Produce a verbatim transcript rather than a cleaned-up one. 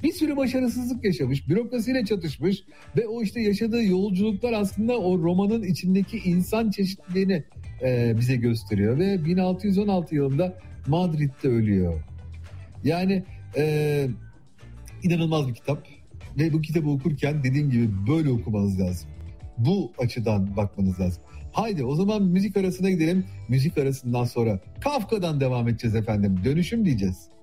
Bir sürü başarısızlık yaşamış, bürokrasiyle çatışmış ve o işte yaşadığı yolculuklar aslında o romanın içindeki insan çeşitliliğini e, bize gösteriyor. Ve bin altı yüz on altı yılında Madrid'de ölüyor. Yani e, inanılmaz bir kitap ve bu kitabı okurken dediğim gibi böyle okumanız lazım. Bu açıdan bakmanız lazım. Haydi o zaman müzik arasına gidelim. Müzik arasından sonra Kafka'dan devam edeceğiz efendim. Dönüşüm diyeceğiz.